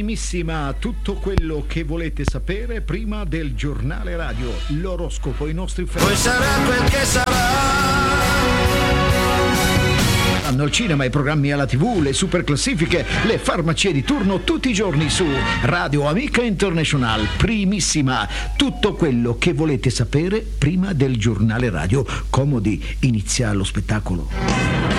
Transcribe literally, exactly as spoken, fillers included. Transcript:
Primissima, tutto quello che volete sapere prima del giornale radio, l'oroscopo, i nostri film. Poi sarà quel che sarà. Hanno il cinema, i programmi alla tivù, le super classifiche, le farmacie di turno tutti i giorni su Radio Amica International. Primissima, tutto quello che volete sapere prima del giornale radio. Comodi, inizia lo spettacolo.